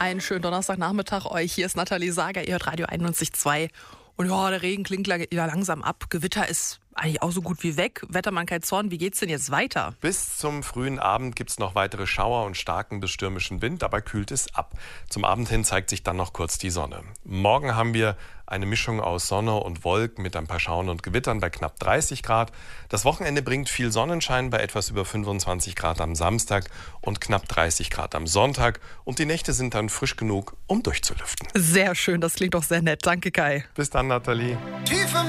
Einen schönen Donnerstagnachmittag euch. Hier ist Nathalie Sager, ihr hört Radio 91.2. Und ja, der Regen klingt wieder langsam ab. Gewitter ist eigentlich auch so gut wie weg. Wettermann kein Zorn, wie geht's denn jetzt weiter? Bis zum frühen Abend gibt's noch weitere Schauer und starken bis stürmischen Wind, dabei kühlt es ab. Zum Abend hin zeigt sich dann noch kurz die Sonne. Morgen haben wir eine Mischung aus Sonne und Wolken mit ein paar Schauern und Gewittern bei knapp 30 Grad. Das Wochenende bringt viel Sonnenschein bei etwas über 25 Grad am Samstag und knapp 30 Grad am Sonntag. Und die Nächte sind dann frisch genug, um durchzulüften. Sehr schön, das klingt doch sehr nett. Danke, Kai. Bis dann, Nathalie. Tief im